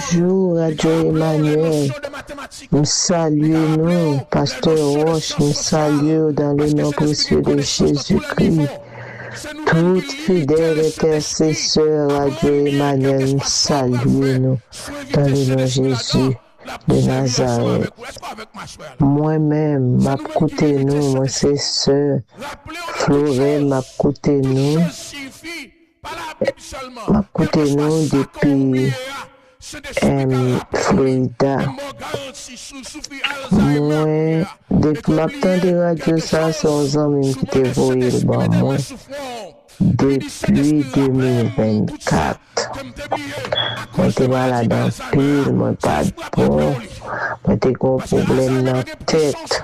Bonjour, Radio Emmanuel. Nous saluons nous, Pasteur Roche, nous saluons dans le nom précieux de Jésus-Christ. Toutes fidèles intercesseurs, Radio Emmanuel, nous saluons nous dans le nom de Jésus de Nazareth. Moi-même, m'a écouté nous, moi c'est sœur Florelle, m'a écouté nous. M'a écouté nous depuis Florida. Moi, depuis ma temps de radio, ça, c'est 11 ans même qui t'ai voyé le bon moi. Depuis 2024. Moi, j'étais malade en pile, moi, pas de bon. Moi, j'étais un problème dans la tête.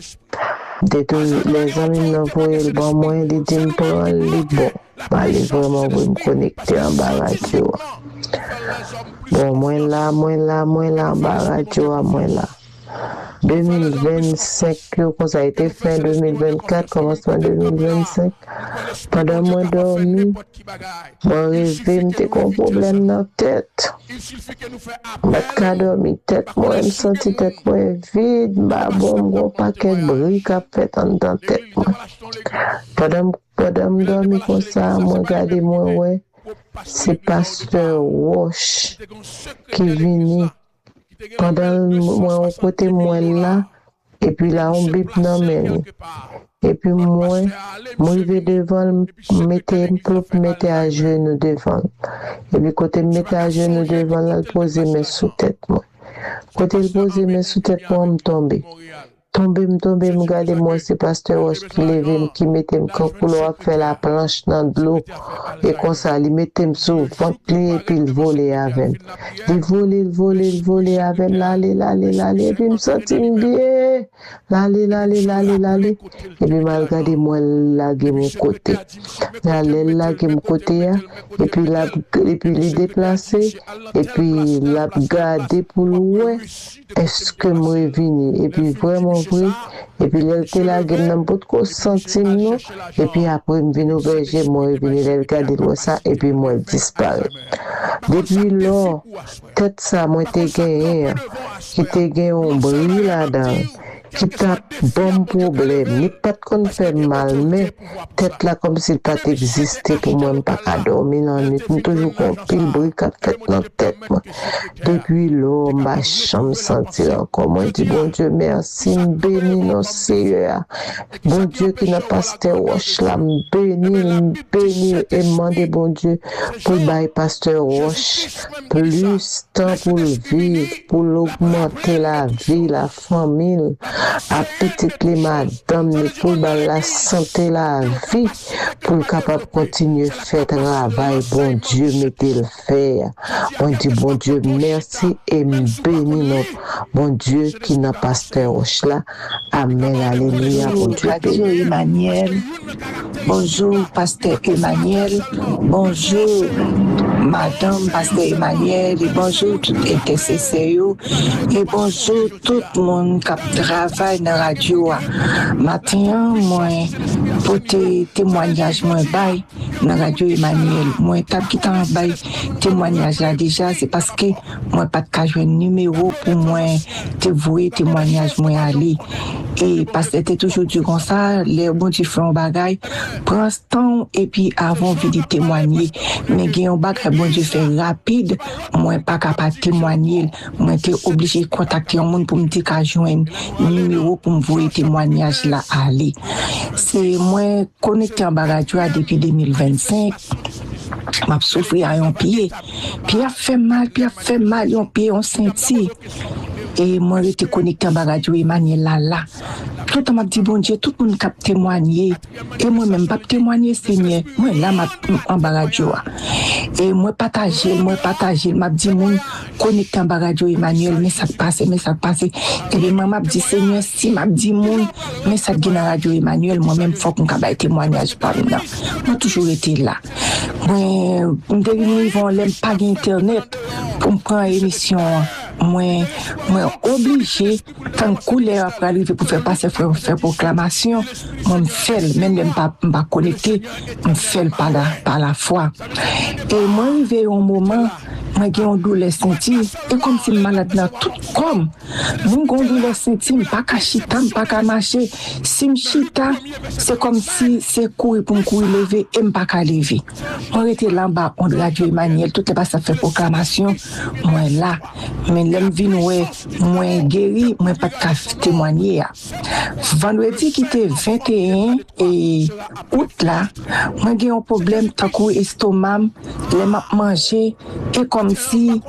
Les amis m'ont envoyé le bon moi, ils disent me prendre les bons. Aller vraiment pour me connecter en bas radio. Bon, moi là, en bas radio, moi là. 2025, quand ça a été fin 2024, commencement 2025, pendant moi dormi, moi rêvé, m'était un problème dans la tête. M'as dormi tête, moi me senti tête moi vide, bah bon, gros paquet de briques a fait en dans tête moi. Pendant me dormi comme ça, moi regardez moi ouais, c'est Pasteur Roche qui vient. Pendant moi au côté moi là et puis là on bip non mais et puis moi vais devant mettre à genoux devant et puis côté mettre à genoux devant là poser mes sous tête moi côté poser mes sous tête moi me tomber me regarder moi c'est Pasteur Roche qui levé qui mettait me quand couloir faire la planche dans de l'eau et comme ça il mettait me sur ventre et puis il volait avec il volait avec l'aller et puis me sentit bien l'aller et puis m'a regardé moi laguer mon côté laguer mon côté et puis il déplacé et puis l'a garder pour ouais est-ce que moi venu et puis vraiment vrai et puis elle était là gagne n'importe quoi centime et puis après me vient au berger moi venu elle regarder ça et puis moi disparaît depuis là tête ça moi t'ai gagné qui t'ai gagné un bruit là-dedans qui t'a bon problème ni pas qu'on fait mal mais tête là comme s'il pas existé pour moi pas à dormir dans nuit toujours un pile bruit qu'a fait dans tête moi depuis là ma chambre sentir encore moi dis bon Dieu merci béni non Seigneur bon Dieu qui n'a pas Pasteur Roche là béni et demander bon Dieu pour bailler Pasteur Roche plus temps pour vivre pour augmenter la vie la famille à petite les madame pour la santé la vie pour capable continuer faire travail bon Dieu mettez le faire on dit bon Dieu merci et béni non bon Dieu qui n'a pas Pasteur Roche là amen alléluia bon Dieu Radio Emmanuel bonjour Pasteur Emmanuel bonjour Madame Pasteur Emmanuel et bonjour tout intercesseur et bonjour tout le monde qui travaille dans la radio. Matin, moi, pour tes témoignages, moi, bail dans la radio Emmanuel. Moi, t'as quitté un bail témoignage là déjà, c'est parce que moi, pas de cas, je numéro pour moi, te vouer témoignage, moi, aller. Et parce que t'es toujours du comme ça, les bons tu fais un bagage, prends ce temps et puis avant de témoigner. Mais il y a un bagage bon Dieu fait rapide, moi pas capable de témoigner, moi t'es obligé de contacter un monde pour me dire qu'à joindre numéro pour me voir témoignage là aller. C'est moi connecté en radio depuis 2025. M'a souffert à un pied. Puis a fait mal, un pied on senti. Et moi j'étais connecté en radio Emmanuel là. Tout le monde m'a dit bon Dieu, tout le monde a témoigné. Et moi même pas témoigner Seigneur. Moi là m'a en radio. Et moi partager, m'a dit mon connecté en radio Emmanuel, mais ça passe. Et puis moi m'a dit Seigneur, si m'a dit mon mais ça gagne la radio Emmanuel, moi même faut qu'on ait témoignage par là. Moi toujours été là. Moi on l'aime pas internet pour prendre émission. Moi obligé quand couleur après arriver pour faire passer faire proclamation moi me fait même pas connecté me fait par la foi et moi arrivé un moment moi j'ai un douleur senti et comme si malade dans tout comme mon douleur senti pas qu'à chita pas qu'à marcher si m'chita c'est comme si c'est courir pour me courir lever et me pas qu'à lever on était là bas on radio Emmanuel tout est pas ça fait proclamation moi là mais l'aime vinn ouais moi guéri moi pas de témoigner vendredi qui était 21 et août là moi j'ai un problème tant que estomac les m'a manger et comme si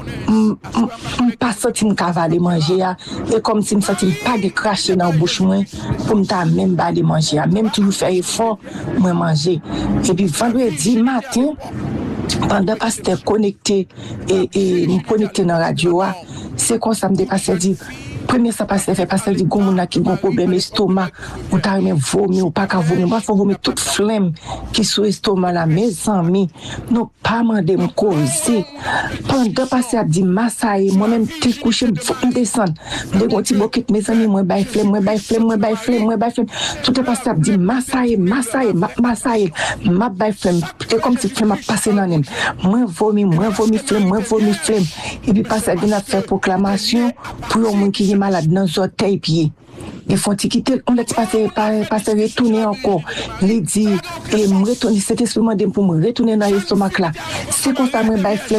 pas senti me cavaler manger et comme si me senti pas de cracher dans bouche moi pour me même pas de manger même toujours faire effort moi manger et puis vendredi matin pendant pasteur connecté et me connecté dans la radio c'est comme ça me dépassé dit premier ça passe fait passer du goût qui a un problème estomac ou t'as même vomi ou pas qu'à vomir moi faut vomir toute flemme qui sur estomac là mes amis non pas demander me causer pendant passer a dit massaille moi même t'es couché me descendre de mon petit boquet mes amis moi bail flemme tout est passé a dit massaille ma bail flemme et comme si flemme a passé dans même moi vomi flemme et puis passer bien à faire proclamation pour un monde qui est malade dans les orteils pieds. Ils font quitter, on laisse passer retourner encore. Il dit, et me retourner, cet esprit pour me retourner dans l'estomac là. C'est comme ça, moi,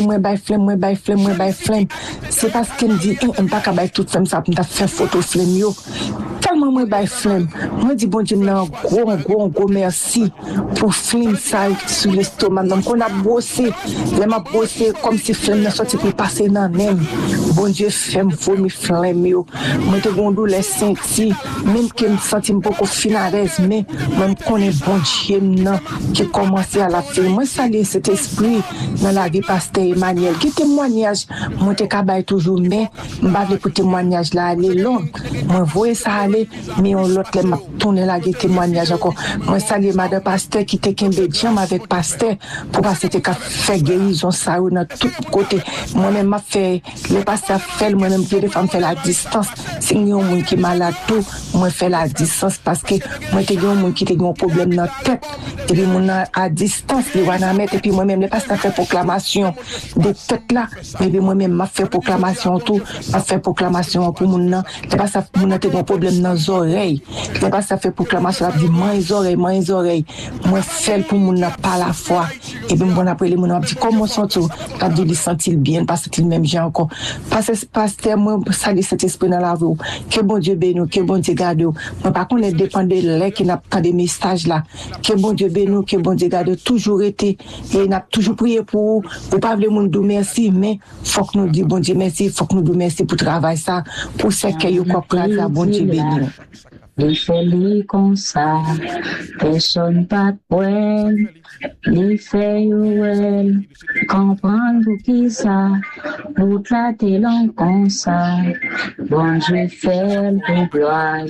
flemme. C'est parce qu'elle dit, on pas qu'à toute flemme, ça pour faire photo flemme yo. Tellement moi, flemme. Moi, dis, bon Dieu, gros merci pour flemme ça sur l'estomac. Donc, on a bossé, comme si flemme n'a sorti pour passer dans même. Bon Dieu, flemme, vomi, flemme yo. Moi, te gondou les senti. Même que me senti beaucoup finalès mais même qu'on est bon Dieu qui commence à la faire moi saluer cet esprit dans la vie pasteur Emmanuel qui témoignage moi te cabaye toujours mais m'pa veut pour témoignage là aller long moi voyez ça aller mais on l'autre m'a tourner là des témoignages encore moi saluer madame pasteur qui était kembe jam avec pasteur pour passer te faire guérison ça dans tout côté moi même m'a fait le pasteur fait moi même les femmes fait la distance c'est un monde qui malade tout moi fait la distance parce que moi te un monde qui te un problème dans tête et puis mon à distance les wana mettre et puis moi même les pasteur fait proclamation de tête là et puis moi même m'a fait proclamation tout m'a fait proclamation pour mon nan les pasteur mon te un problème dans les oreilles les pasteur fait proclamation dit moins oreilles moi fait pour mon nan pas la foi et puis mon après les mon dit comment senti qu'a dit il sentit bien parce qu'il même j'ai encore parce que pasteur moi ça dit cet esprit dans la vie que bon Dieu bénisse que bon Dieu garde moi par contre les dépend de l'air qui n'a pas des messages là que bon Dieu bénisse que bon Dieu garde toujours été et n'a toujours prié pour pas le monde merci mais faut que nous dit bon Dieu merci faut que nous dit merci pour travail ça pour ce que yo comprendre ça bon Dieu bénisse il fait lui comme ça personne pas point il fait well comprendre qui ça pour traiter l'on comme ça bon Dieu fait pour gloire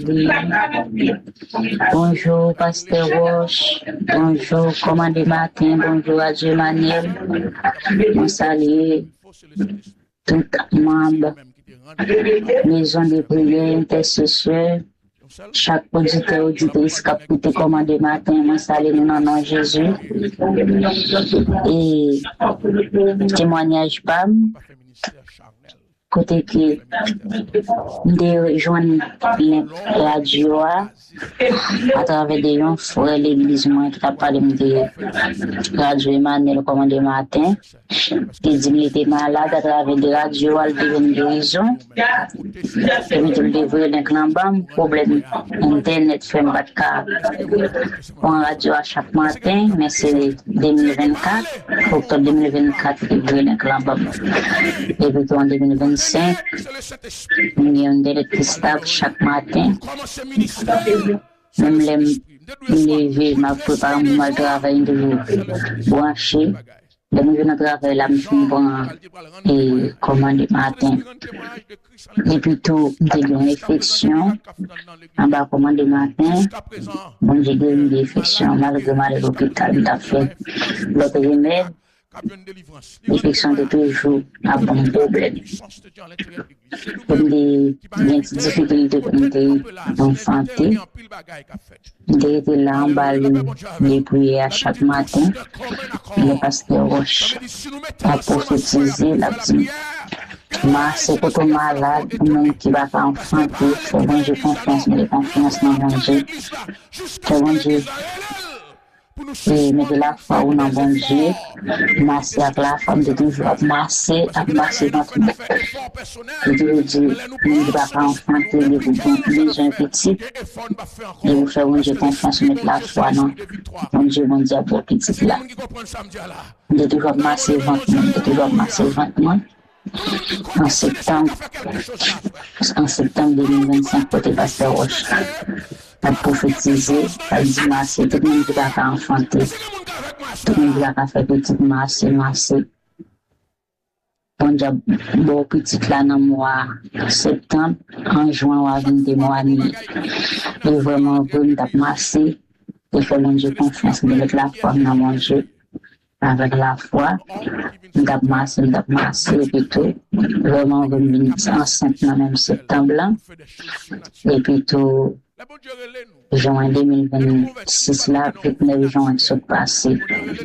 bonjour pasteur Roche bonjour commandant Martin bonjour à Dieu Manuel on salue tout membre maison de prière intercesseur chaque auditeur auditrice qui a écouté commandé matin, moi salue nous dans le nom de Jésus. Et témoignage PAM, côté que nous rejoignons la radio à travers des gens frères l'église qui a parlé de radio Emmanuel commandé matin qui dit qu'il était malade à travers des radios à une guérison et nous devons les clambam problème internet fait pas de câble on radio à chaque matin mais c'est 2024 octobre 2024 qui veut les clambam et puis en 2025 nous avons des stable chaque matin même les lever ma préparer mon travail de brancher de nous venir travailler là bon et commander matin et plutôt une infection en bas commander matin bon j'ai une infection malgré l'hôpital il a fait l'autre remède L'infection de toujours a bon problème. Comme des difficultés comme des santé, des là en bas, les prières à chaque matin, le pasteur Roche a prophétisé la petite. C'est pour ton malade, même qui va pas enfanter, c'est bon Dieu confiance, mais confiance dans bon Dieu. C'est bon Dieu. Et mettez la foi ou dans bon Dieu, masser avec la femme de toujours, masser notre bête. Je te dis, ne va pas enfanter les besoins petits, et vous faire bon Dieu confiance, mettre la foi dans bon Dieu pour petit là. De toujours masser ventement. En septembre 2025, côté pasteur Roche a prophétisé, a dit masser, tout le monde qui va enfanter, tout le monde qui va faire petite masser. On a bon petit là dans le mois septembre, en juin, on va venir des mois nuit. Et vraiment, on a massé, et faire mon Dieu confiance, de mettre la foi dans mon Dieu. Avec la foi, on a massé, et puis tout. Vraiment, on va venir enceinte dans le même septembre là. Et puis tout. Juin 2026 là, 29 juin se passé.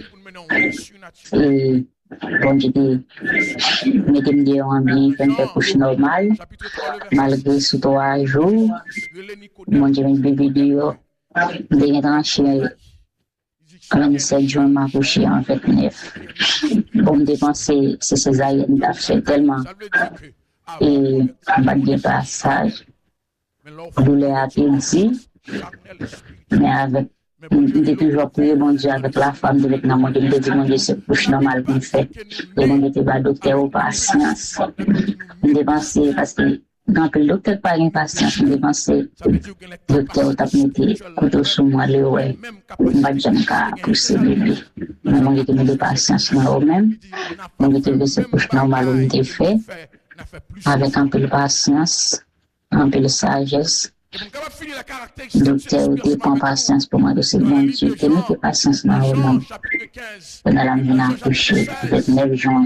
Et bon Dieu dit, mettez-moi en bien, faites une couche normale, malgré sous 3 jours. Bon Dieu, une bébé vidéo, des tranchées. 27 juin, m'a couché en 29. Pour me dépenser, c'est césarienne qui a fait tellement. Et pas de passage. Douleur à dit, mais avec, j'ai toujours prié mon Dieu avec la femme de Vietnam, mon Dieu, mon Dieu, c'est couche normale qu'on fait. Et mon Dieu, va docteur aux patience. Je dépenser parce que quand le docteur pas une patience, je dépenser, docteur t'a mis couteau sur moi, le ouais, on va jamais pousser bébé. Mais mon Dieu, de patience, moi même, mon Dieu, c'est couche normale, on me fait, avec un peu de patience. Un peu de sagesse. Docteur, tu prends patience pour moi, c'est bon Dieu. Tu mets patience dans le monde. Pendant la nuit, on a couché le 29 juin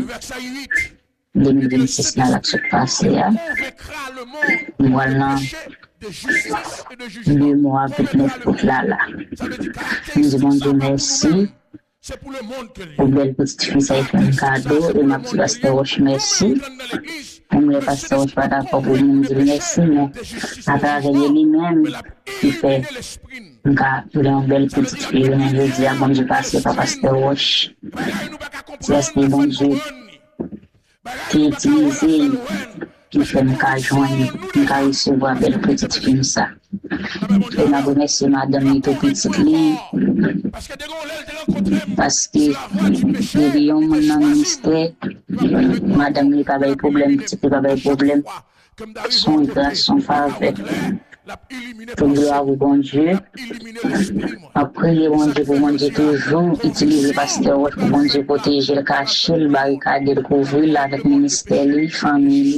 2026, là, qui s'est passé. Voilà. 2 mois avec 9 août là. Nous disons bon Dieu, merci. Pour belle petite fille, ça a fait un cadeau. Et ma petite pasteur Roche, merci. Même le pasteur Roche pas d'accord pour nous dire merci, mais à travers lui-même, il fait une belle petite fille. Je dis à bon Dieu, parce que pas pasteur Roche. C'est ce bon Dieu qui est utilisé, qui fait une cas joindre, une cas recevoir belle petite fille, ça. Et ma remercie madame Nito Petite Ligne parce que il y a un ministère, madame n'a pas de problème, petite n'a pas de problème, son grâce, son faveur. Pour gloire au bon Dieu. Après, le bon Dieu, pour mon Dieu, toujours utiliser le pasteur pour mon Dieu protéger, le cacher, le barricader, le couvrir avec le ministère, la famille.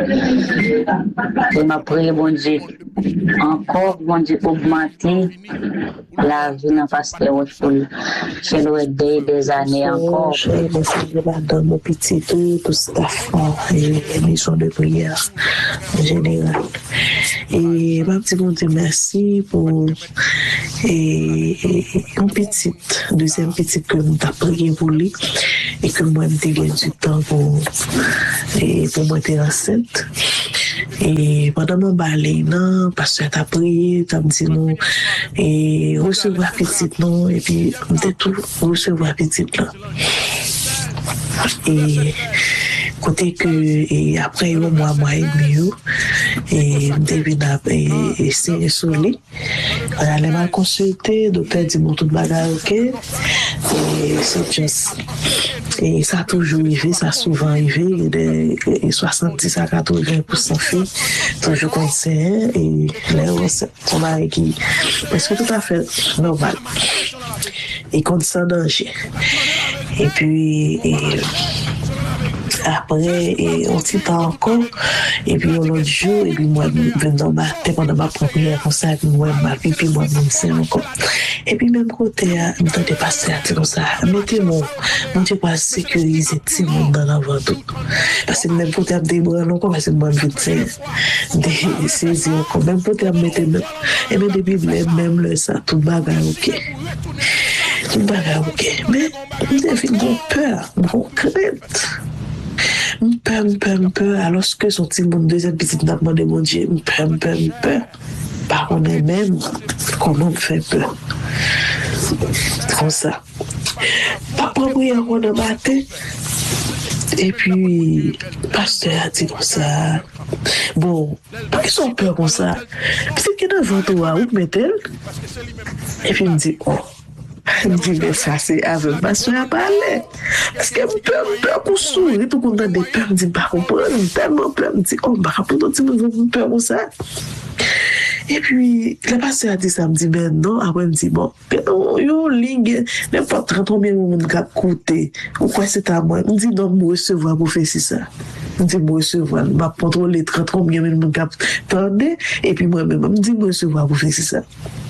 Et après, bon Dieu, encore, bon Dieu, augmenter la vie d'un pasteur pour faire aider des années encore. Je dans mon petit tout staff, et maison de prière en général. Et ma petite bon Dieu, merci pour une petite, deuxième petite que nous avons prié pour lui et que moi, je gagné du temps pour moi être enceinte. Et pendant mon balai, non, parce que tu as prié, tu as dit non, et recevoir petite, non, et puis tu tout recevoir petite, là. Et côté que et après un mois et demi et devine c'est solide on allait mal consulter docteur dit bon tout bagage ok et c'est juste et ça a toujours arrivé ça a souvent arrivé de 70 à 80% fait toujours comme ça et là on a qui parce que tout à fait normal et qu'on sans danger et puis après, et on petit temps encore, et puis l'autre jour, et puis moi, je viens dans ma tête pendant ma prière comme ça, et puis moi, ma vie, puis moi, même c'est encore. Et puis même côté, je me passer à comme ça, mettez-moi, mon Dieu, pas sécuriser tout le monde dans l'avant tout. Parce que même côté, des bras encore, parce que moi, je des saisies encore, même côté, mettez-moi, et même depuis, même le ça, tout bagarre, ok. Tout bagarre, ok. Mais, vous avez une peur, une crainte. Peur, alors que son petit monde deuxième petite n'a demandé mon Dieu, peur. Par contre, même, comment on fait peur. Comme ça. Pas prière qu'on a battu. Et puis, pasteur a dit comme ça. Bon, pour qu'ils sont peur comme ça, c'est qu'il y a devant toi, où met-elle? Et puis il me dit, oh. Je me dis, mais ça, c'est avec ma soeur à parler. Parce qu'elle me peur pour sourire, tout le monde a des peurs. Je me dis, bah, comprendre, tellement peur. Je me dis, oh, bah, pour tu me peur pour ça. Et puis, le pasteur a dit ça, me dit, ben non, après, il me dit, bon, yo, ligne, n'importe combien de monde qui a coûté, ou quoi c'est à moi. Il me dit, non, moi, recevoir pour faire ça. Il me dit, moi, recevoir, je vais contrôler 30 combien de monde qui a tendé, et puis moi-même, il me dit, moi, recevoir pour faire ça.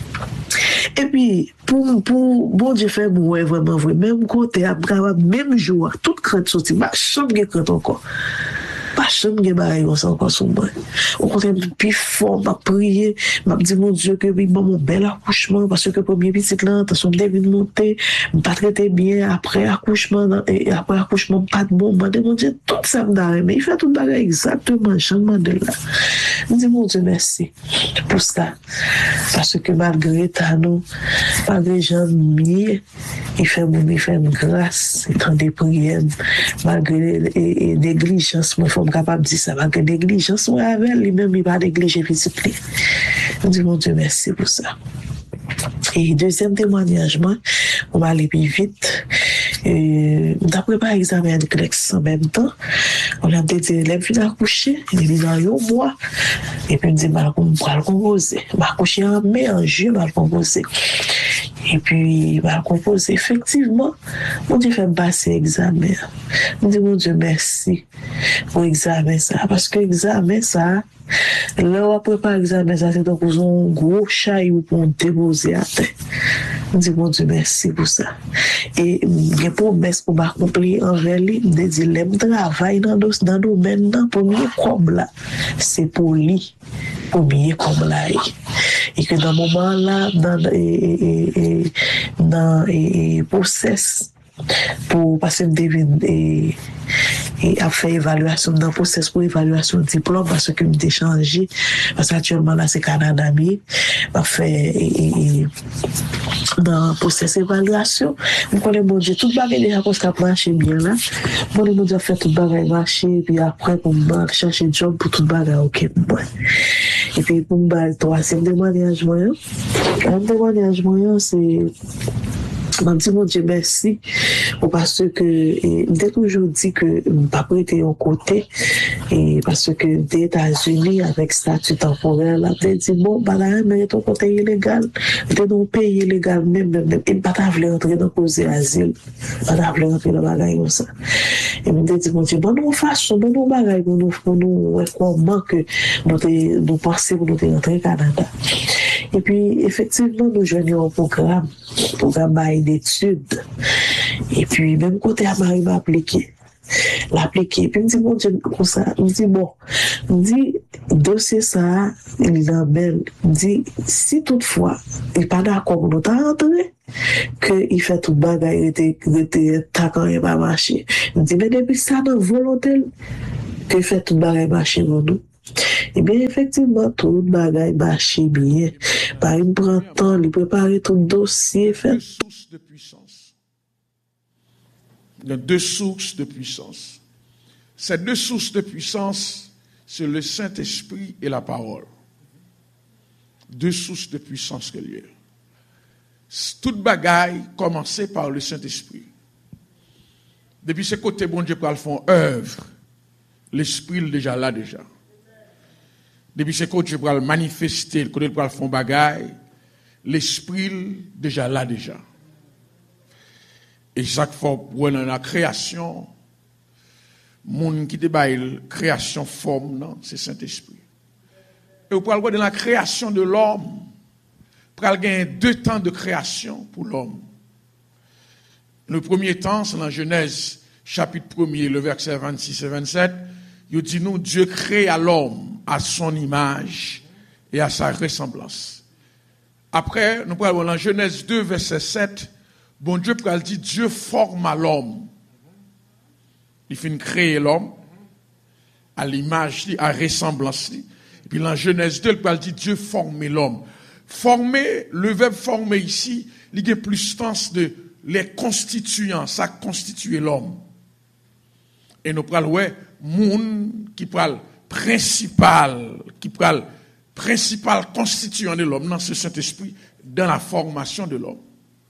Et puis, pour bon Dieu faire moi vraiment vrai, même côté, même jour, toute crainte sortie, ma chambre est crainte encore. Pas chambre est barrée, on s'en encore sur moi. Au contraire, plus fort, m'a prié, m'a dit mon Dieu que oui, mon bel accouchement, parce que premier petit là, attention, devait monter, pas traité bien, après accouchement, pas de bon, m'a dit mon Dieu, tout ça me mais il fait tout bagage exactement, changement de là. Je dis mon Dieu, merci pour ça. Parce que malgré nous, malgré gens mieux, il fait une grâce, il prend des prières, malgré les négligences, moi, il faut me capable de dire ça, malgré les négligences, moi, avec lui-même, il va négliger petit peu. Je dis mon Dieu, merci pour ça. Et deuxième témoignage, moi, on va aller plus vite. D'après par examen de Clex en même temps, on a dit, l'élève vient accoucher, il est dans un mois, et puis il me dit, je vais le composer. Je vais accoucher en mai, en juin, je vais le composer. Et puis, il va le composer. Effectivement, mon Dieu fait passer l'examen. Je dis, mon Dieu, merci pour l'examen ça, parce que l'examen ça, là, on prépare l'examen ça, c'est donc un gros chaillou pour déposer à terre. Je dis, mon Dieu, merci pour ça. Et j'ai promesse pour m'accomplir envers lui, de dire, le travail dans le domaine, premier comme là, c'est pour lui, premier comme là. Et que dans le moment là, dans le process, pour passer et à faire évaluation dans le process pour évaluation de diplôme parce que je changé parce qu'actuellement là c'est Canada m'a fait dans le process évaluation je connais mon Dieu tout bagage déjà parce qu'à marcher bien là mon Dieu fait tout bagage marcher puis après pour me chercher job pour tout bagage ok bon et puis pour me troisième témoignage moyen c'est je dis mon Dieu merci parce que j'ai toujours dit que je ne pas prêter au côté et parce que des États-Unis avec statut temporaire là j'ai dit bon bah là mais ton côté illégal de nos pays illégal même et pas t'avoir rentrer dans cause asile pas t'avoir rentrer dans bagaille comme ça et me dit mon Dieu bon nous façon bon nous bagaille pour nous comment que nous penser pour nous rentrer au Canada et puis effectivement nous joignons un programme d'études. Et puis, même côté à Marie m'a appliqué. L'appliquer. Puis, me dit, bon Dieu, comme ça. Me dit, bon. Me dit, dossier ça, il l'emmène. Me dit, si toutefois, il n'est pas d'accord pour nous rentrer, qu'il fait tout bagaille, il était quand il va marcher. Me dit, mais depuis ça, dans volonté, qu'il fait tout bagaille marcher pour nous. Eh bien, effectivement, tout le bagage marche bien. Par une prend temps, il prépare tout le dossier. Deux sources de puissance. Il y a deux sources de puissance. Ces deux sources de puissance, c'est le Saint-Esprit et la parole. Deux sources de puissance que liées. Toute bagaille commençait par le Saint-Esprit. Depuis ce côté, bon Dieu, quand ils font œuvre, l'Esprit est déjà là déjà. Depuis ce côté, je peux manifester, le côté pour faire bagaille, l'esprit déjà là déjà. Et chaque fois, pour la création, Moun qui te bail création forme, non, c'est Saint-Esprit. Et vous parlez de la création de l'homme. Pour gagner 2 temps de création pour l'homme. Le premier temps, c'est dans Genèse, chapitre 1er, le verset 26 et 27. Il dit nous, Dieu crée à l'homme à son image et à sa ressemblance. Après, nous parlons dans Genèse 2, verset 7. Bon Dieu peut dire Dieu forme à l'homme. Il finit créer l'homme à l'image, à ressemblance. Et puis dans Genèse 2, il peut dire Dieu forme l'homme. Former, le verbe former ici, il y a plus sens de les constituants, ça constitue l'homme. Et nous parlons, ouais, moun qui parle principal constituant de l'homme dans ce Saint-Esprit, dans la formation de l'homme.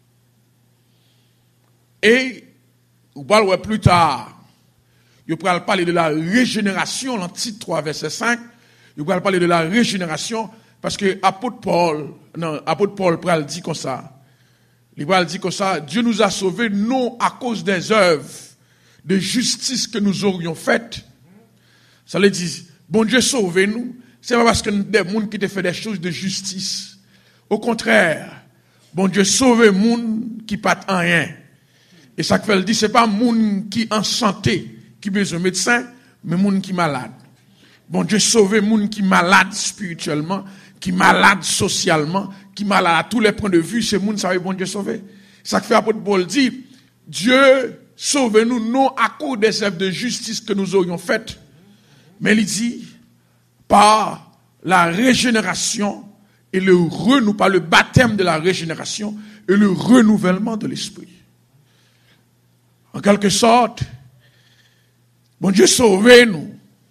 Et, nous parlons plus tard, nous parlons parler de la régénération, dans titre 3, verset 5, nous parlons parler de la régénération, parce que apôtre Paul dit comme ça. Il dit comme ça, Dieu nous a sauvés non à cause des œuvres de justice que nous aurions faites. Ça veut dire, bon Dieu sauve nous, c'est pas parce que nous des gens qui te fait des choses de justice. Au contraire, bon Dieu sauve les gens qui pas en rien. Et ça fait dire, c'est pas gens qui en santé, qui besoin de médecin, mais gens qui malade. Bon Dieu sauve les gens qui malade spirituellement, qui malade socialement, qui malade à tous les points de vue, c'est moun savait bon Dieu sauver. Ça fait apôtre Paul dit, Dieu sauve-nous non à cause des œuvres de justice que nous aurions faites, mais il dit par la régénération et par le baptême de la régénération et le renouvellement de l'esprit. En quelque sorte, bon Dieu sauve-nous.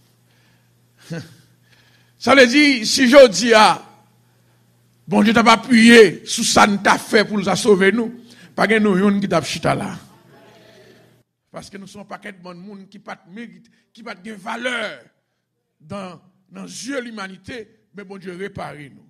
Ça veut dire, si je dis bon Dieu t'a pas appuyé sous ça nous t'a fait pour nous sauver nous, pas que nous yon qui t'a chita là. Parce que nous sommes pas de bon monde qui pas mérite, qui pas de valeur dans yeux l'humanité, mais bon Dieu répare nous.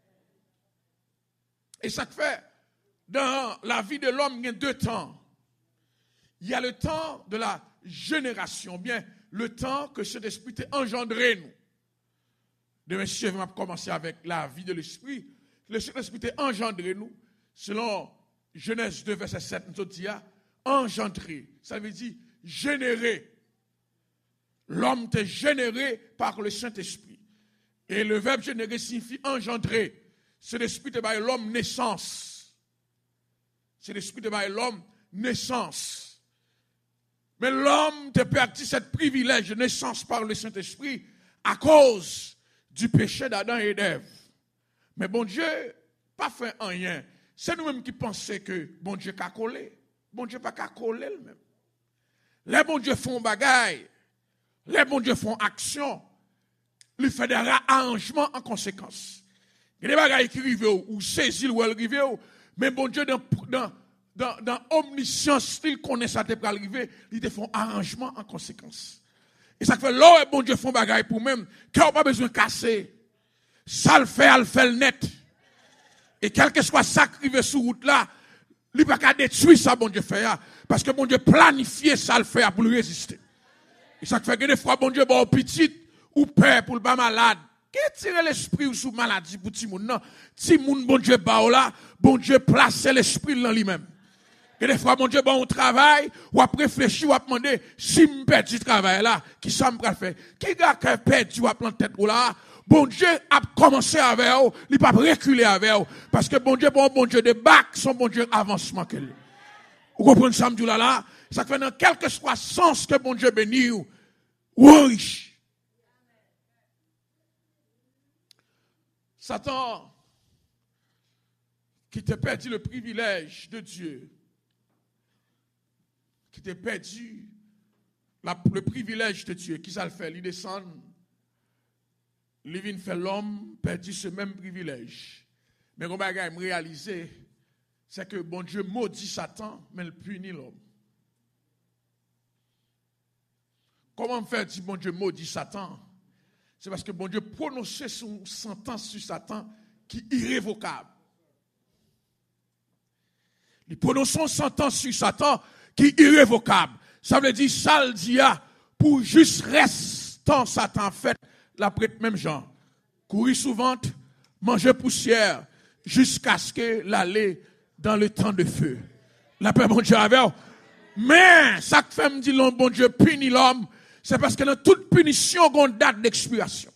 Et ça fait dans la vie de l'homme il y a 2 temps. Il y a le temps de la génération, bien le temps que cet esprit t'a engendré nous. Demain, si je vais commencer avec la vie de l'esprit, le Saint-Esprit est engendré nous, selon Genèse 2, verset 7, nous dit, engendré, ça veut dire généré. L'homme est généré par le Saint-Esprit. Et le verbe générer signifie engendrer. C'est l'esprit de l'homme naissance. C'est l'esprit de l'homme naissance. Mais l'homme te perdu ce privilège de naissance par le Saint-Esprit à cause du péché d'Adam et d'Ève. Mais bon Dieu, pas fait rien. C'est nous-mêmes qui pensons que bon Dieu qu'a collé. Bon Dieu pas qu'à coller lui-même. Les bon Dieu font bagaille. Les bon Dieu font action. Lui fait des arrangements en conséquence. Il y a des bagailles qui arrivent ou saisissent ou arrivent. Mais bon Dieu, dans omniscience, il connaît ça te arriver, il te font arrangement en conséquence. Et ça fait là, bon Dieu font bagaille pour même, qu'il n'y a pas besoin de casser. Ça le fait le net. Et quel que soit ça qui arrive sur route là, il n'y a pas qu'à détruire ça, bon Dieu fait. Parce que bon Dieu planifie ça le fait pour le résister. Et ça fait que des fois, bon Dieu, bon petit ou père pour le pas malade. Qui tire l'esprit ou sous maladie pour ti moun non? Ti moun bon Dieu ba là, bon Dieu place l'esprit dans lui-même. Et des fois, bon Dieu, bon, on travaille, ou à réfléchir, ou à demander, si je perds du travail là, qui ça me faire? Qui a perdu, ou à planter tête ou là? Bon Dieu a commencé avec eux, il n'a pas reculé avec eux. Parce que bon Dieu de bac, son bon Dieu avancement qu'elle. Vous comprenez ça, me dit là? Ça fait dans quel que soit sens que bon Dieu bénit, ou riche. Satan, qui t'a perdu le privilège de Dieu, qui t'a perdu le privilège de Dieu, qui ça le fait? Il descend, il vient faire l'homme, perdu ce même privilège. Mais on va réaliser, c'est que bon Dieu maudit Satan, mais il punit l'homme. Comment faire dire bon Dieu maudit Satan? C'est parce que bon Dieu prononçait son sentence sur Satan qui est irrévocable. Il prononce son sentence sur Satan qui est irrévocable. Ça veut dire, ça le dit, pour juste restant Satan fait la prête même genre. Courir souvent, manger poussière, jusqu'à ce que l'aller dans le temps de feu. La paix, bon Dieu, avec. Mais, ça que fait me dit, bon Dieu punit l'homme, c'est parce que dans toute punition, il y a une date d'expiration.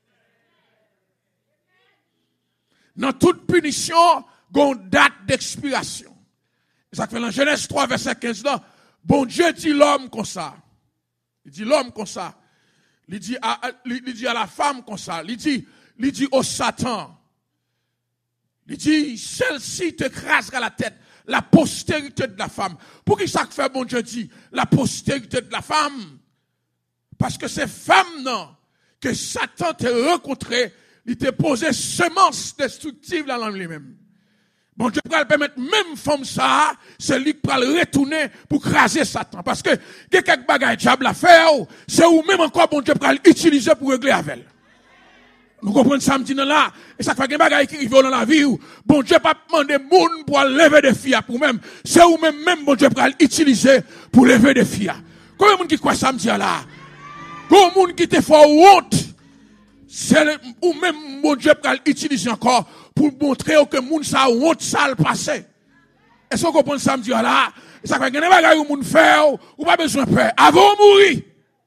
Dans toute punition, il y a une date d'expiration. Ça fait dans Genèse 3, verset 15, là, bon Dieu dit l'homme comme ça. Il dit l'homme comme ça. Il dit à la femme comme ça. Il dit au Satan. Il dit, celle-ci te crasera la tête, la postérité de la femme. Pour qui ça fait bon Dieu dit, la postérité de la femme? Parce que c'est femme, non, que Satan t'a rencontré, il t'a posé semence destructive dans lui-même. Bon Dieu va le permettre, même femme ça, c'est lui qui va le retourner pour craser Satan. Parce que, il y a quelques bagages diable à faire, c'est où même encore bon Dieu va l'utiliser pour régler avec elle. Nous comprenons ça, me là. Et ça fait des bagages qui arrivent dans la vie où, bon Dieu pas demander moun pour lever des filles pour même. C'est où même bon Dieu va l'utiliser pour lever des filles. Combien de monde qui croit ça, me dit là? Combien de monde qui te fait honte? C'est ou même bon Dieu va l'utiliser encore pour montrer que moun ça honte ça le passé. Est-ce que vous comprenez ça, me dit là? Et ça fait des bagages où moun fait ou pas besoin de faire. Avant de mourir.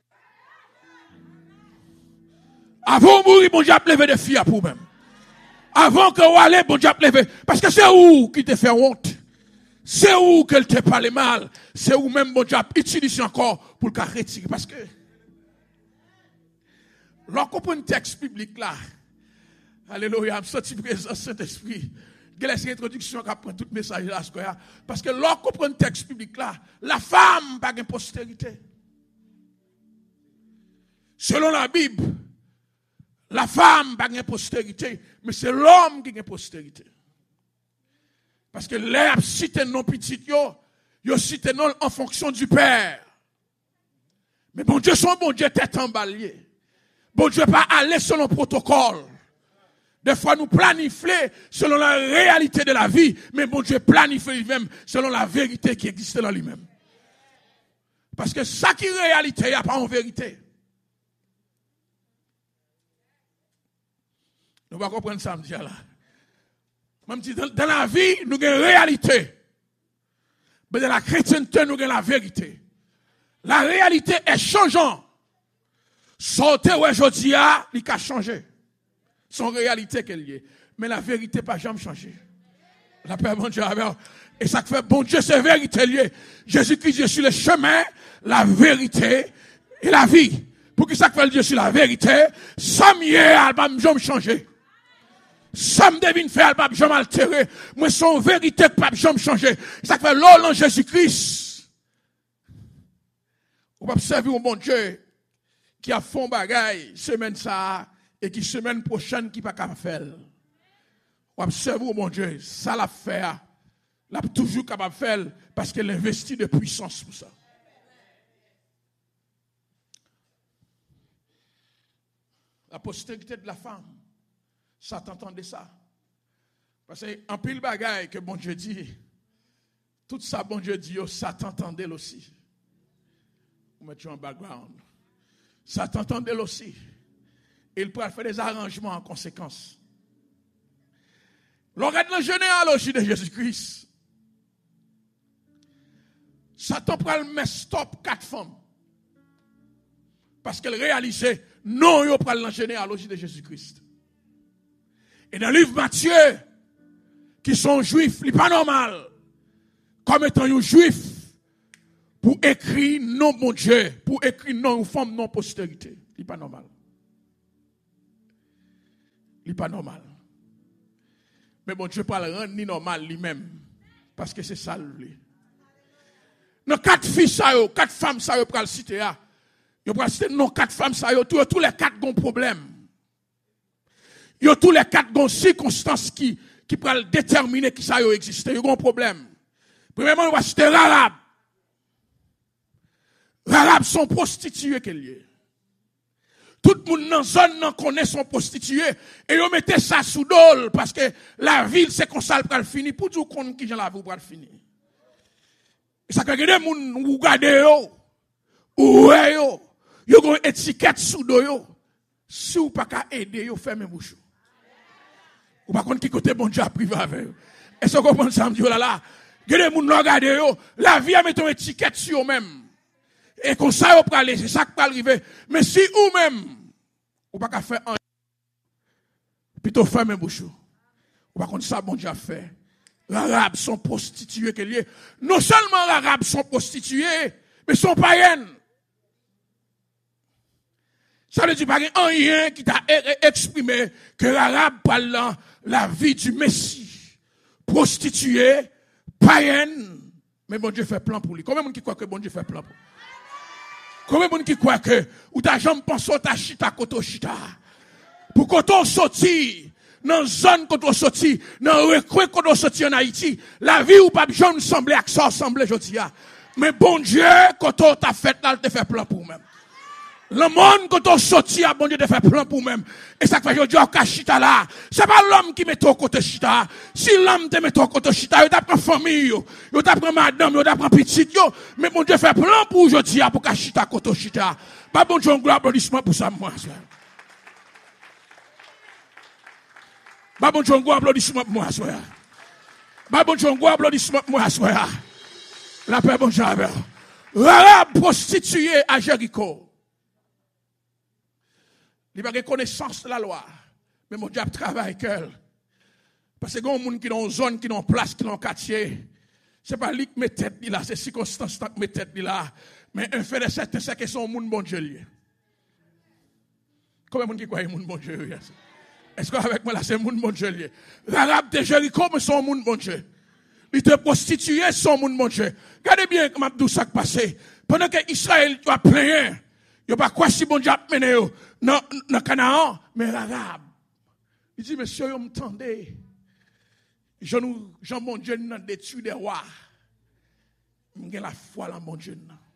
Avant de mourir, bon Dieu a levé des filles pour même. Avant que vous allez, bon Dieu a levé. Parce que c'est où qui te fait honte. C'est où qu'elle te parle mal. C'est où même bon Dieu a utilisé encore pour le retirer. Parce que, lorsqu'on prend un texte public là, alléluia, je me sens présent Saint-Esprit. Quelle est cette introduction qui prend tout le message là? Parce que lorsqu'on prend un texte public là, la femme n'a pas de postérité. Selon la Bible, la femme n'a pas de postérité, mais c'est l'homme qui a une postérité. Parce que l'herbe cite non petit, yo cite non en fonction du Père. Mais bon Dieu, son bon Dieu tête emballée. Bon Dieu pas aller selon le protocole. Des fois nous planifier selon la réalité de la vie, mais bon Dieu planifie lui-même selon la vérité qui existe dans lui-même. Parce que ça qui est réalité, il n'y a pas en vérité. Nous allons comprendre ça, là. Même si dans la vie, nous avons une réalité. Mais dans la chrétienté, nous avons la vérité. La réalité est changeante. Sortez où aujourd'hui, il a changé. Son réalité qu'elle y est. Mais la vérité n'a pas jamais changé. La paix, bon Dieu, et ça fait, bon Dieu, c'est vérité liée. Jésus-Christ, je suis le chemin, la vérité et la vie. Pour que ça fait Dieu sur la vérité, ça m'y est, elle va jamais changer. Ça me devine faire, elle va jamais altérer. Moi, son vérité, elle va jamais changer. Ça fait l'eau en Jésus-Christ. On va observer au bon Dieu qui a fait un bagaille semaine ça et qui semaine prochaine qui pas capable faire. On va observer au bon Dieu, ça l'a fait, l'a toujours capable de faire parce qu'elle investit de puissance pour ça. La postérité de la femme, ça t'entendait ça. Parce qu'en pile bagaille que bon Dieu dit, tout ça bon Dieu dit, ça t'entendait aussi. Vous mettez en background. Ça t'entendait aussi. Il pourrait faire des arrangements en conséquence. L'on regarde la généalogie de Jésus-Christ. Satan pourrait mettre stop 4 femmes. Parce qu'elle réalisait, non, il prend la généalogie de Jésus-Christ. Et dans le livre Matthieu, qui sont juifs, ce n'est pas normal. Comme étant un juif, pour écrire non mon Dieu, pour écrire non une femme non postérité. Ce n'est pas normal. Ce n'est pas normal. Mais bon Dieu pas le rendre ni normal lui-même. Parce que c'est ça lui. Dans 4 filles, 4 femmes, ça pour le citer. Yo pour citer non 4 femmes, ça tous les 4 ont problème. Yo tous les 4 ont circonstances qui pour déterminer qui ça existe. Yo ont problème. Premièrement, on va citer l'arabe. L'arabe sont prostituées qu'elle est. Tout le monde dans la zone connaît son prostitué et ils mettez ça sous dol parce que la ville c'est comme ça pour le finir pour dire qu'on qui j'en la pour le finir. Et ça que des gens ou regardez yo ou yo Yo gon étiquette sous do yo. Si ou pas ka aider yo ferme bouche. Ou pas contre qui côté bon Dieu privé avec. Est-ce que vous comprenez ça me là. Gade moun regarder yo, la vie a metton étiquette sur eux même. Et comme ça yo pralé, c'est ça qui va arriver. Mais si ou même ou pas ka faire un plutôt ferme bouche. Ou pas contre ça bon Dieu a fait. Les Arabes sont prostituées que lié. Non seulement les Arabes sont prostituées, mais sont païennes. Ça ne dit pas rien qui t'a exprimé que l'Arabe parle la vie du Messie. Prostituée, païenne, mais bon Dieu fait plan pour lui. Combien de gens qui croient que bon Dieu fait plan pour lui? Combien de gens qui croient que ou ta jambe pense au ta chita koto chita? Pour koto sorti dans zone koto sorti, dans recoin koto sorti en Haïti, la vie ou pas jambe semblait que ça semblait jodi a. Mais bon Dieu koto t'a fait là, te fait plan pour même. Le monde quand on sorti à bon Dieu de faire plan pour même. Et ça fait aujourd'hui au chita là. C'est pas l'homme qui met au côté chita. Si l'homme te met au côté chita, il t'apprend famille, il t'apprend madame, il t'apprend petite yo. Mais bon Dieu fait plan pour aujourd'hui pour chita côté chita. Pas bon Dieu gloire applaudissement pour ça moi. Pas bon Dieu gloire applaudissement pour moi. Pas bon Dieu gloire applaudissement pour moi. La paix bon Dieu. L'Arabe prostituée à Jéricho. Il n'a pas de connaissance de la loi. Mais mon Dieu travaille avec elle. Parce que il y a des gens qui sont dans une zone, qui sont en place, qui sont en quartier. Ce n'est pas lui qui met tête là, c'est circonstance qui met tête là. Mais un fait de certain, c'est que son monde bon Dieu. Combien de gens qui croient que c'est bon Dieu? Est-ce qu'avec moi là, c'est monde bon Dieu? L'Arabe de Jéricho, mais son monde bon Dieu. Il te prostitué, son monde bon Dieu. Regardez bien comment Abdou ça passé. Pendant que Israël a plein. Il n'y a pas quoi si bon Dieu a mené dans Canaan, mais l'Arabe. Il dit, monsieur, vous m'entendez. Jean mon Dieu n'a détruit des rois. J'ai la foi dans mon Dieu.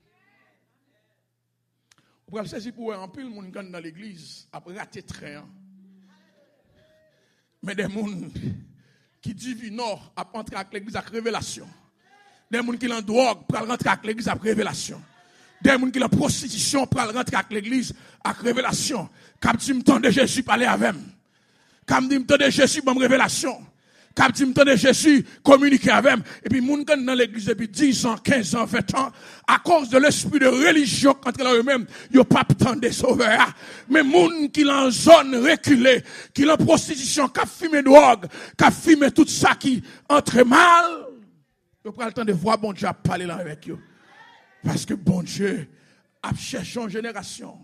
Vous pouvez le saisir pour un peu le monde dans l'église, après rater train. Mais des gens qui divinent à entrer avec l'église avec révélation. Des gens qui l'ont drogue pour rentrer avec l'église avec révélation. Des gens qui ont la prostitution pour rentrer avec l'église avec révélation. Quand tu me tends de Jésus parler avec moi. Quand tu me tends de Jésus bonne révélation. Quand tu me tends de Jésus communiquer avec moi. Et puis les gens dans l'église depuis 10 ans, 15 ans, 20 ans, à cause de l'esprit de religion entre eux-mêmes, ils n'ont pas tant de sauveurs. Mais les gens qui sont en zone reculée, qui sont en prostitution, qui ont fumé drogue, qui ont fumé tout ça qui entre mal, ils prennent le temps de voir bon Dieu parler là avec eux. Parce que bon Dieu a cherché une génération.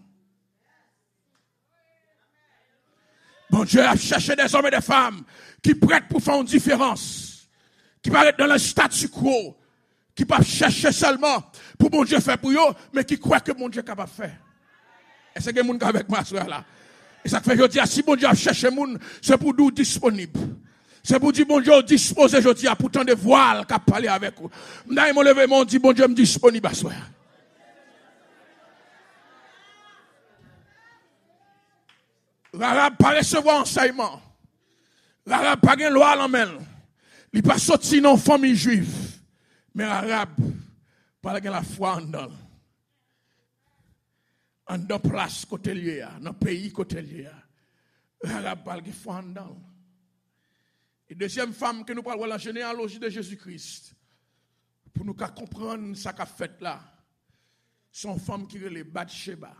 Bon Dieu a cherché des hommes et des femmes qui prêtent pour faire une différence. Qui paraissent dans le statu quo. Qui ne peuvent chercher seulement pour bon Dieu faire pour eux, mais qui croient que bon Dieu est capable de faire. Est-ce que vous êtes avec moi là? Et ça fait que je dis, si bon Dieu a cherché les gens, c'est pour nous disponible. C'est pour dire, bon Dieu, disposé aujourd'hui à pourtant de voiles qu'à parler avec vous. M'd'a mon levé, mon dit, bon Dieu, me disponible à soi. L'Arabe pas recevoir enseignement. L'Arabe pas une loi à la main. Il pas sorti dans famille juive. Mais l'Arabe pas la foi en dedans. En dedans place côté lié, dans pays côté lié. L'Arabe pas la foi en dedans. Et deuxième femme que nous parlons de la généalogie de Jésus-Christ, pour nous comprendre ce qu'a fait là, son femme qui est Bathsheba.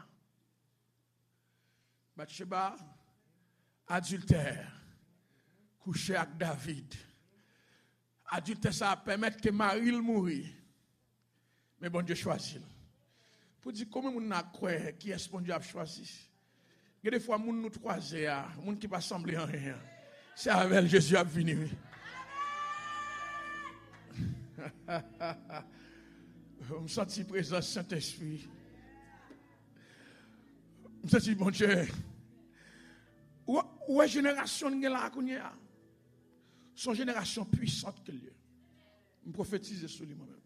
Bathsheba, adultère, couché avec David. Adultère, ça permet que Marie mourir. Mais bon Dieu choisit. Pour dire comment on a cru qui est-ce que bon Dieu a choisi. Il y a des fois, nous nous croisons, les gens qui ne pas sembler en rien. C'est avec Jésus à venir. Je me sens présent Saint-Esprit. Je me sens bon Dieu. Où est génération là qu'on son génération puissante que Dieu. Je prophétise sur lui moi-même.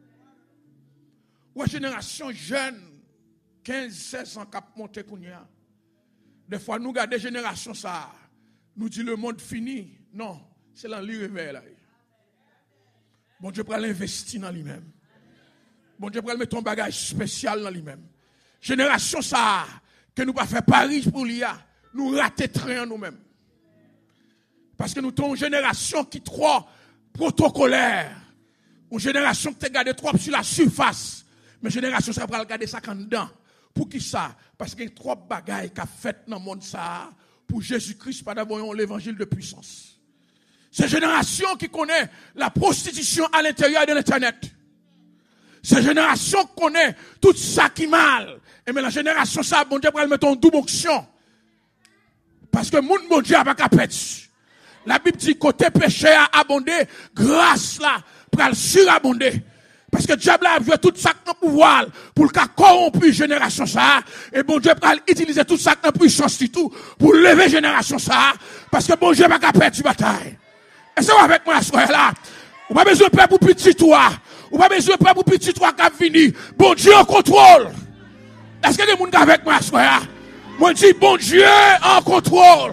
Où est génération jeune 15, 16 ans qui a monté qu'on des fois nous regardons génération ça. Nous dit le monde fini. Non, c'est là lui réveil là. Bon Dieu pour l'investir dans lui-même. Bon Dieu pour mettre un bagage spécial dans lui-même. Génération ça, que nous pas fait Paris pour l'IA, nous rater train en nous-mêmes. Parce que nous sommes une génération qui est trop protocolaire. Une génération qui te garde trop sur la surface. Mais génération ça va regarder ça en dedans. Pour qui ça? Parce qu'il y a trop de bagailles qui a fait dans le monde ça pour Jésus-Christ pas d'avoir l'évangile de puissance. C'est génération qui connaît la prostitution à l'intérieur de l'internet. C'est génération qui connaît tout ça qui mal. Et mais la génération ça, bon Dieu va mettre en double onction. Parce que moun bon Dieu a pas capé. La Bible dit côté péché a abondé, grâce là pour surabonder. Parce que le diable a vu tout ça dans le pouvoir pour le corrompre génération ça. Et bon Dieu va utiliser tout ça dans puissance du tout pour lever génération ça. Parce que bon Dieu va capé du bataille. Est-ce que vous avec moi ce là? Ou pas besoin de peur pour petit toi. Ou pas besoin de peur pour petit toi qui a fini. Bon Dieu en contrôle. Est-ce que les gens avec moi ce là? Moi je dis bon Dieu en contrôle.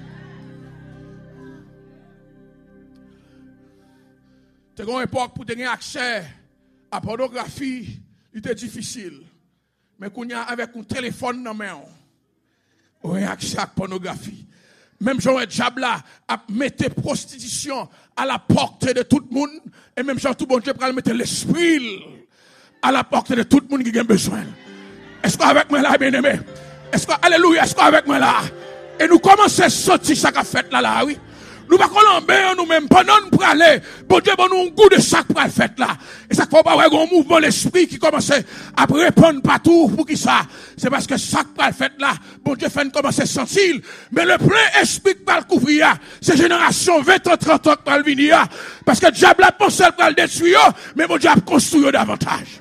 C'est une époque pour donner accès à la pornographie, il était difficile. Mais qu'on y a avec un téléphone dans la main, on a accès à la pornographie. Même Jean diable là a mettre prostitution à la portée de tout le monde. Et même Jean tout bon Dieu pour mettre l'esprit à la portée de tout le monde qui a besoin. Est-ce qu'avec moi là, bien aimé? Est-ce que, alléluia, est-ce qu'avec moi là? Et nous commençons à sortir ça qu'a fait là, oui. Nous ne pouvons pas nous-mêmes, pendant nous pour aller, bon Dieu, bon nous un goût de ça pour le faire là. Et ça ne faut pas avoir un mouvement l'esprit qui commence à répondre partout pour qui ça. C'est parce que ça pour le faire là, bon Dieu fait commencer à sentir. Mais le plein esprit qui va le couvrir, c'est génération 20 ans, 30 ans qui va le venir. Parce que le diable a pensé pour le détruire, mais bon Dieu a construit davantage.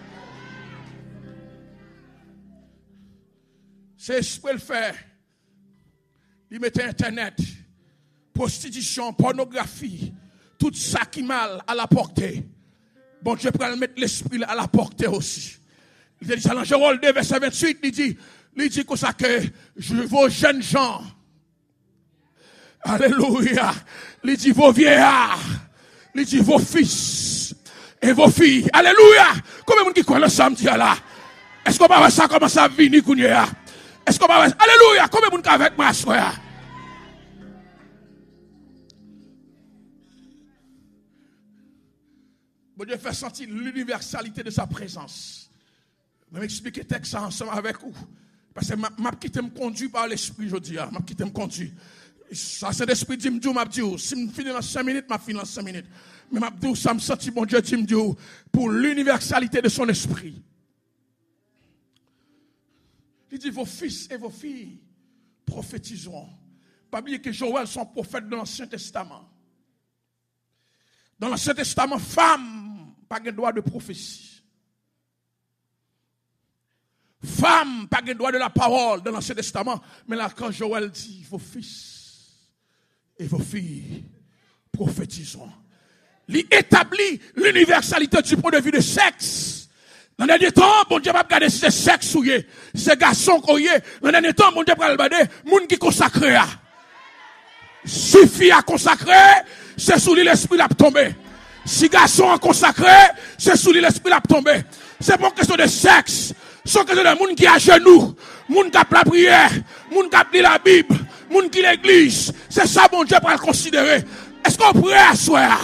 C'est ce qu'il fait. Il mettait Internet. Prostitution, pornographie, tout ça qui mal à la portée. Bon Dieu peut mettre l'esprit à la portée aussi. Il dit ça dans Joël 2, verset 28, il dit comme ça que vos jeunes gens, alléluia, il dit vos vieillards, il dit vos fils et vos filles, alléluia. Combien de monde qui croit le samedi là? Est-ce qu'on va voir ça commence à venir? Est-ce qu'on va voir ça? Alléluia. Combien de monde qui avec moi soir? Bon Dieu fait sentir l'universalité de sa présence. Je vais m'expliquer le texte ensemble avec vous. Parce que je quitté me conduit par l'esprit aujourd'hui. Je quitté me conduit. Ça c'est l'esprit dit me dit, si je finis dans 5 minutes, je finis dans 5 minutes. Mais je dis, ça me sentit bon Dieu dit me dit pour l'universalité de son esprit. Il dit, vos fils et vos filles prophétiseront. Pas oublier que Joël sont prophètes dans l'Ancien Testament. Dans l'Ancien Testament, femme pas de droit de prophétie. Femme pas de droit de la parole dans l'Ancien Testament. Mais là, quand Joël dit, vos fils et vos filles prophétiseront. Il établit l'universalité du point de vue de sexe. Dans le dernier temps, bon Dieu va regarder si c'est sexe ou si c'est garçon ou Dans le dernier temps, bon Dieu va regarder moun qui consacré. Suffit à consacrer, c'est sous lui l'esprit l'a tombé. Si garçon a consacré, c'est sous lui l'esprit l'a tombé. C'est pas une question de sexe. C'est une question de moun qui a genoux, moun qui a la prière, moun qui a lu la Bible, moun qui l'église. C'est ça, bon Dieu, pour le considérer. Est-ce qu'on pourrait asseoir?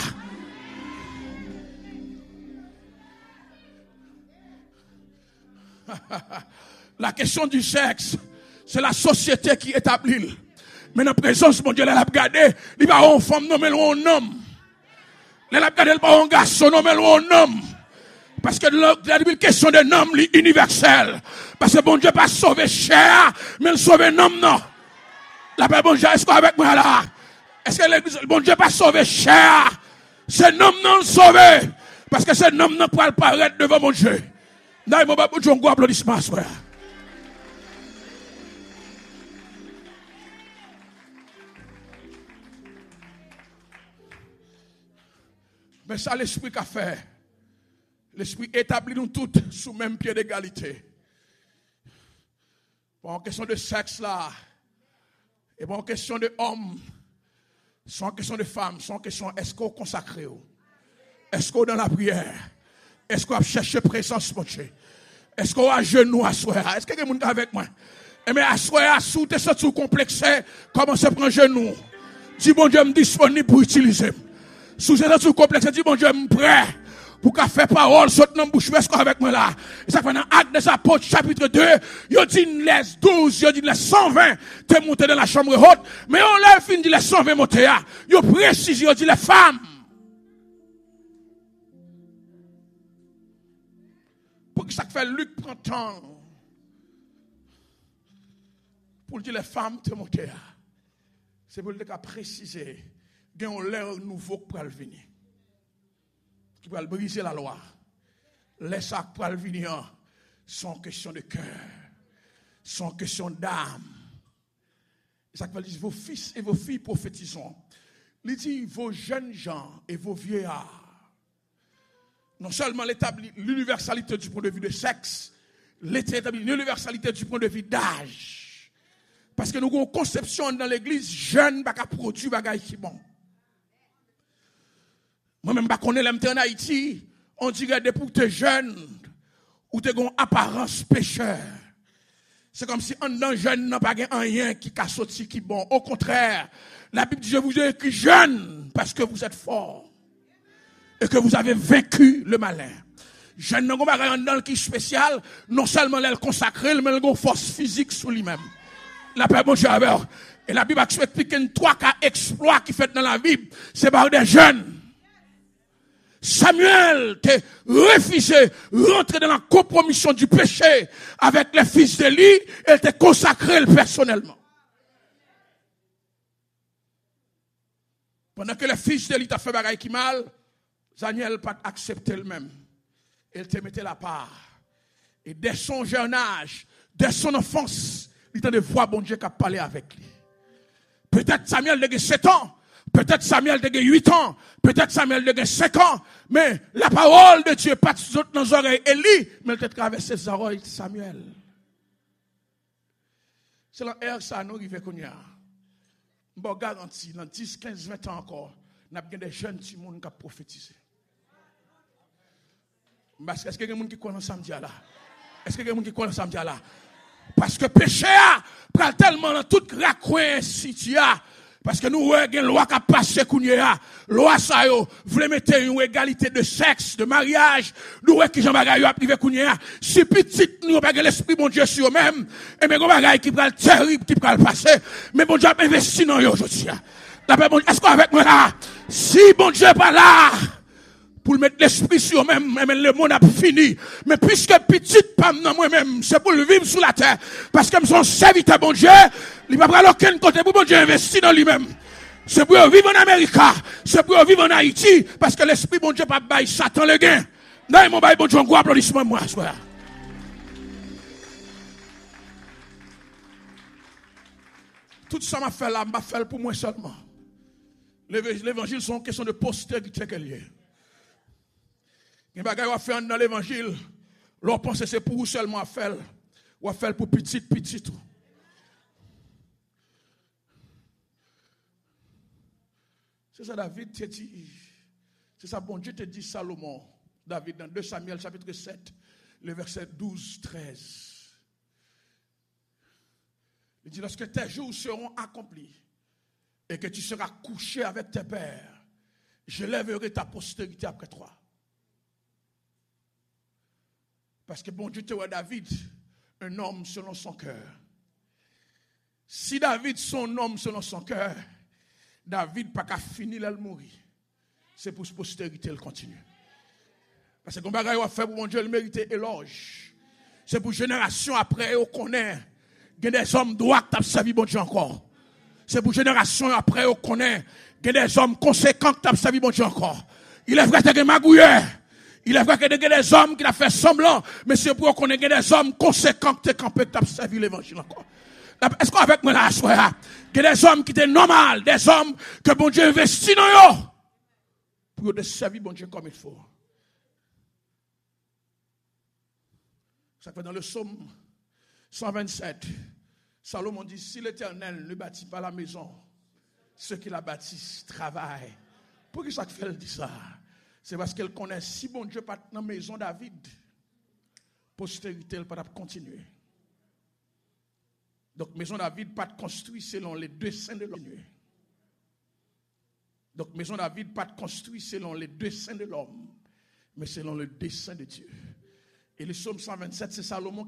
La question du sexe, c'est la société qui établit. Mais dans la présence, mon Dieu, elle a regardé, il va avoir une femme, non, mais un homme. Elle a regardé, il va avoir un garçon, non, mais un homme. Parce que la question d'un homme est universelle. Parce que bon Dieu pas sauver chair, mais il sauve un homme, non. La paix, bon Dieu, est-ce qu'avec moi là? Est-ce que l'église, bon Dieu pas sauver chair? C'est un homme non sauvé. Parce que c'est un homme non pour apparaître devant mon Dieu. Là, il m'a pas dit un gros applaudissement, frère. Mais ça, l'esprit qu'a fait. L'esprit établit nous toutes sous le même pied d'égalité. Pas en question de sexe là. Et pas en question de homme. Sans question de femme. Sans question, est-ce qu'on consacré? Est-ce qu'on dans la prière? Est-ce qu'on cherche présence, mon Dieu? Est-ce qu'on a genou à soir? Est-ce que quelqu'un est avec moi? Eh bien, à soir, sous tes sous complexé, commence à prendre genou. Dis bon Dieu, je suis disponible pour utiliser. Sous tes sous complexé, dis bon Dieu, je suis prêt. Pour qu'à faire parole, saute dans la bouche, est-ce qu'on avec moi là? Et ça fait dans Actes des Apôtres, chapitre 2, il dit les 12, il dit les 120, t'es monté dans la chambre haute, mais on l'a fini, dit les 120 montés là. Il précise, il dit les femmes. Pour que ça fait Luc prend temps. Pour dire les femmes, t'es monté là. C'est pour le cas préciser, il y a un l'air nouveau qui va venir. Qui va briser la loi. Les sacs pour venir sont question de cœur, sont question d'âme. Ça veut dire vos fils et vos filles prophétiseront. Il dit vos jeunes gens et vos vieillards. Non seulement l'établit l'universalité du point de vue de sexe, l'établit l'universalité du point de vue d'âge. Parce que nous avons une conception dans l'église jeune pas qu'à produire bagaille qui bon. Moi-même, je connais l'MT en Haïti, on dirait que pour tes jeunes, ou tes une apparence pécheur. C'est comme si un jeune n'a pas rien qui a sorti qui bon. Au contraire, la Bible dit, je vous ai écrit jeune parce que vous êtes fort. Et que vous avez vaincu le malin. Jeune n'a pas rien dans le qui spécial, non seulement elle consacrée, mais elle a une force physique sous lui-même. La paix, bon Dieu, et la Bible explique trois cas exploits qui fait dans la Bible, c'est par des jeunes. Samuel t'a refusé rentrer dans la compromission du péché avec les fils d'Élie et t'a consacré personnellement. Pendant que les fils d'Élie t'a fait bagaille qui mal, Daniel n'a pas accepté le même. Il te mettait la part. Et dès son jeune âge, dès son enfance, il t'a de voir bon Dieu qui a parlé avec lui. Peut-être Samuel a 7 ans. Peut-être Samuel a 8 ans, peut-être Samuel a 5 ans, mais la parole de Dieu n'est pas dans les oreilles Élie, mais elle a traversé les oreilles de Samuel. C'est l'ère ça nous arrive qu'on y a. Bon garanti, dans 10, 15, 20 ans encore, nous avons des jeunes qui ont prophétisé. Est-ce qu'il y a des gens qui connaissent samedi là? Est-ce qu'il y a des gens qui connaissent samedi là? Parce que péché a prend tellement dans toute raccoin si parce que nous avons une loi qui a passé kounya, loi ça yo, voulez mettre une égalité de sexe, de mariage, nous avons qui Jean Bagaille a privé kounya, si petit nous pas l'esprit bon Dieu sur eux-mêmes, et mais Bagaille qui prend terrible qui prend passer, mais bon Dieu a investi dans yo aujourd'hui. Est-ce qu'on avec moi là? Si bon Dieu pas là pour mettre l'esprit sur eux-mêmes, mais le monde a fini. Mais puisque petite pam dans moi-même, c'est pour le vivre sous la terre. Parce que son serviteur bon Dieu, il va pas aller aucun côté pour bon Dieu investir dans lui-même. C'est pour vivre en Amérique, c'est pour vivre en Haïti, parce que l'esprit bon Dieu pas bail Satan le gain. Non, mon bail bon Dieu, un gros applaudissement moi, soir. Tout ça m'a fait là, m'a fait pour moi seulement. L'évangile sont une question de postérité qu'elle est. Il y a des choses à faire dans l'évangile. L'on pense que c'est pour vous seulement à faire. Ou à faire pour petit. C'est ça David te dit. C'est ça bon Dieu te dit Salomon. David dans 2 Samuel chapitre 7, le verset 12-13. Il dit lorsque tes jours seront accomplis et que tu seras couché avec tes pères, je lèverai ta postérité après toi. Parce que bon Dieu te voit David, un homme selon son cœur. Si David son homme selon son cœur, David pas qu'à finir là le mourir. C'est pour sa postérité elle continue. Parce que comme bagaille a fait pour mon Dieu le mériter éloge. C'est pour génération après on connaît il y a des hommes droits qui ont servi bon Dieu encore. C'est pour génération après on connaît il y a des hommes conséquents qui ont servi bon Dieu encore. Il est vrai que des magouilleurs. Il est vrai qu'il y a des hommes qui ont fait semblant, mais c'est pour qu'on ait des hommes conséquents qui ont servi l'évangile encore. Est-ce qu'avec moi là, il y a des hommes qui étaient normaux, des hommes que bon Dieu investit dans eux, pour de servir bon Dieu comme il faut. Ça fait dans le psaume 127, Salomon dit, si l'Éternel ne bâtit pas la maison, ceux qui la bâtissent travaillent. Pourquoi ça fait dit ça? C'est parce qu'elle connaît si bon Dieu pas dans la maison David. postérité elle pas continuer. Donc maison David pas construit selon les desseins de l'homme. Donc maison David pas construit selon les desseins de l'homme, mais selon le dessein de Dieu. Et le psaume 127, c'est Salomon